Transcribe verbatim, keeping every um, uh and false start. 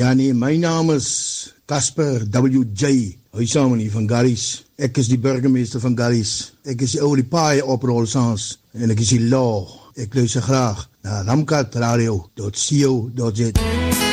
Ja nee, my naam is Casper W J, huisamenie van Garries. Ek is die burgemeester van Garries. Ek is die ou die paai oprol saans en ek is die law. Ek luister graag na ramkat radio dot co dot za.